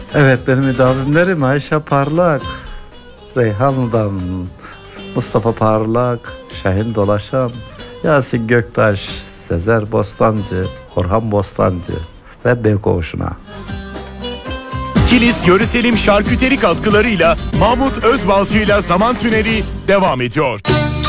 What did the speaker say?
Evet, benim idamlarım Ayşe Parlak, Reyhanlı'dan Mustafa Parlak, Şahin Dolaşan, Yasin Göktaş, Sezer Bostancı, Orhan Bostancı ve Bekoğuş'una. Kilis Yöreselim şarküteri katkılarıyla Mahmut Özbalcı'yla Zaman Tüneli devam ediyor.